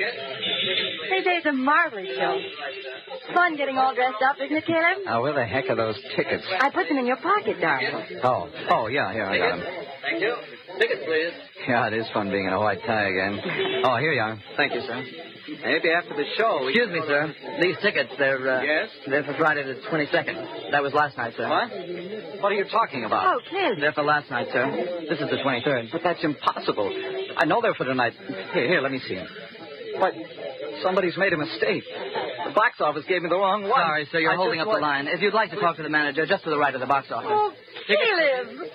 Say, Dave's a marvelous show. Fun getting all dressed up, isn't it, Caleb? Where the heck are those tickets? I put them in your pocket, darling. Oh, yeah, here, I got them. Thank you. Tickets, please. Yeah, it is fun being in a white tie again. Oh, here you are. Thank you, sir. Maybe after the show... Excuse me, sir. These tickets, Yes? They're for Friday the 22nd. That was last night, sir. What? What are you talking about? Oh, Caleb. They're for last night, sir. This is the 23rd. But that's impossible. I know they're for tonight. Here, let me see them. What? Somebody's made a mistake. The box office gave me the wrong one. Sorry, sir. You're holding up the line. If you'd like to talk to the manager, just to the right of the box office. Oh, Caleb.